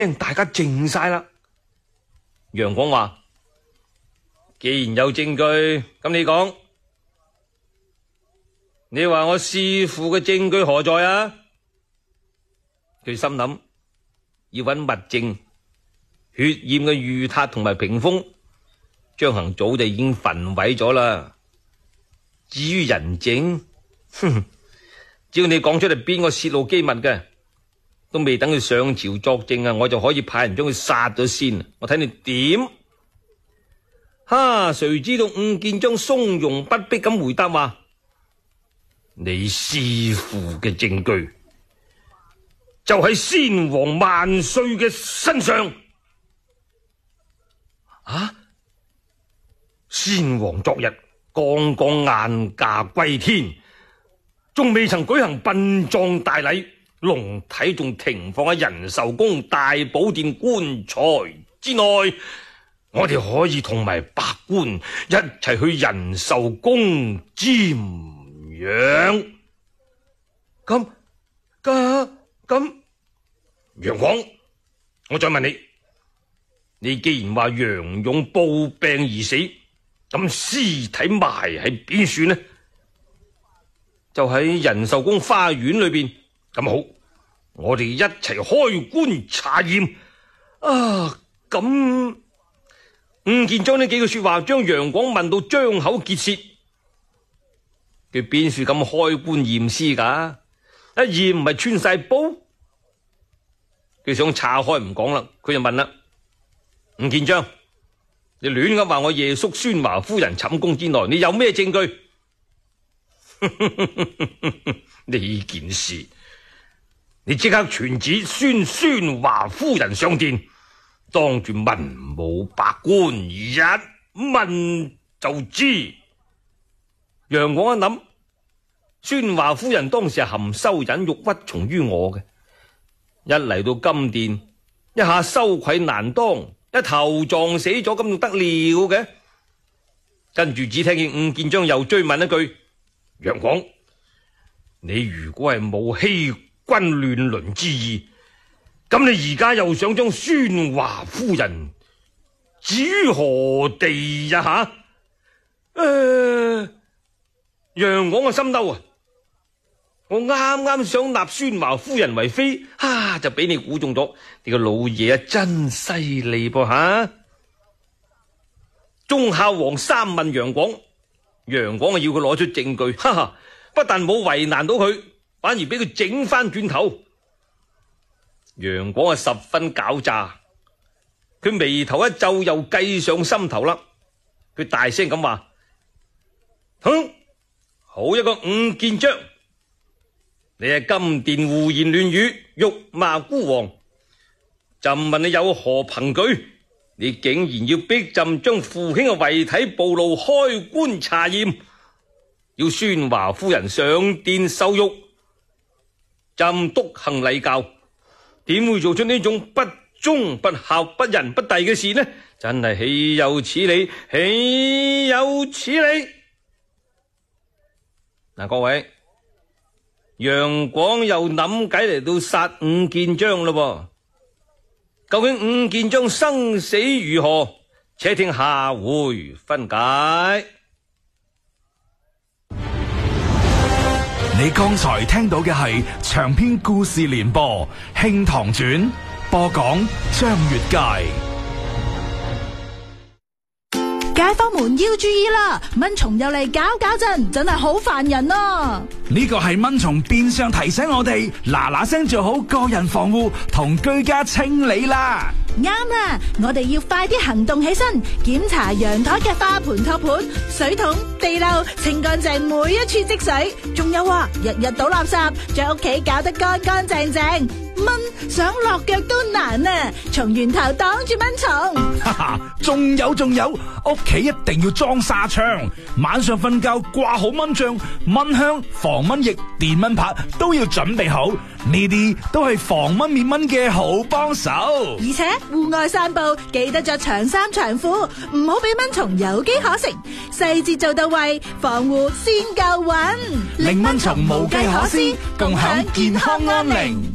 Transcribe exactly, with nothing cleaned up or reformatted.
大家靜晒啦。楊廣話：既然有證據，咁你講，你話我弒父嘅證據何在啊？佢心諗要揾物證，血染嘅御榻同埋屏風，張衡早就已經焚毀咗啦。至於人證，哼，只要你講出嚟邊個泄露機密嘅，都未等佢上朝作證啊，我就可以派人將佢殺咗先。我睇你點？哈！誰知道伍建章從容不迫咁回答話：你弒父嘅證據就喺先王萬歲嘅身上。啊！先王昨日剛剛晏駕歸天，仲未曾舉行殯葬大禮，龍體仲停放喺仁壽宮大寶殿棺材之內。我哋可以同埋百官一齊去仁壽宮瞻仰。咁咁咁，楊廣，我再問你，你既然話楊勇暴病而死，咁屍體埋喺邊處呢？就喺仁壽宮花園裏邊。咁好，我哋一齊開棺查驗。啊，咁伍建章呢幾句說話將楊廣問到張口結舌，佢邊處咁開棺驗屍噶？一驗唔係穿晒煲？佢想岔開唔講啦，佢就問啦：伍建章，你亂咁話我夜宿宣華夫人寢宮之內，你有咩證據？呢件事，你即刻傳旨宣宣華夫人上殿，當住文武百官一問就知。楊廣一諗，宣華夫人當時係含羞忍辱屈從於我嘅，一嚟到金殿，一下羞愧難當，一頭撞死咗，咁仲得了嘅？跟住只聽見伍建章又追問一句：楊廣，你如果係冇欺君亂倫之意，咁你而家又想將宣華夫人置於何地呀？吓？誒、呃，楊廣嘅心嬲啊！我啱啱想納宣華夫人為妃，啊，就俾你估中咗。你個老爺啊，真犀利噃吓！忠孝王三問楊廣，楊廣啊要佢攞出證據，哈哈，不但冇為難到佢，反而俾佢整翻轉頭。楊廣啊十分狡詐，佢眉頭一皺，又計上心頭啦。佢大聲咁話：哼，好一個伍建章，你係金殿胡言亂語，辱罵孤王。朕問你有何憑據？你竟然要逼朕將父兄嘅遺體暴露，開棺查驗，要宣華夫人上殿受辱。朕篤行禮教，點會做出呢種不忠不孝不仁不弟嘅事呢？真係豈有此理，豈有此理！嗱，各位，楊廣又諗計嚟到殺伍建章咯。究竟伍建章生死如何？且聽下回分解。 你剛才聽到嘅係長篇故事連播《慶堂傳》，播講張悅楷。 街坊們要注意啦，蚊蟲又嚟搞搞震，真係好煩人啊！ 呢個係蚊蟲變相提醒我哋嗱嗱聲做好個人防護同居家清理啦。 啱啦，我哋要快啲行動起身，檢查陽台嘅花盆托盤、水桶、地漏，清乾淨每一處積水。仲有啊，日日倒垃圾，將屋企搞得乾乾淨淨。蚊想落腳都難啊！從源頭擋住蚊蟲。 哈哈，仲有仲有，屋企一定要裝紗窗，晚上瞓覺掛好蚊帳、蚊香、防蚊液、電蚊拍都要準備好，呢啲都係防蚊滅蚊嘅好幫手。 而且戶外散步記得着長衫長褲，唔好俾蚊蟲有機可乘，細節做到位，防護先夠穩， 令蚊蟲無計可施，共享健康安寧。